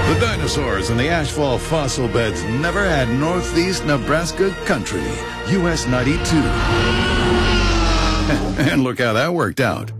The dinosaurs in the asphalt fossil beds never had northeast Nebraska country. US 92. And look how that worked out.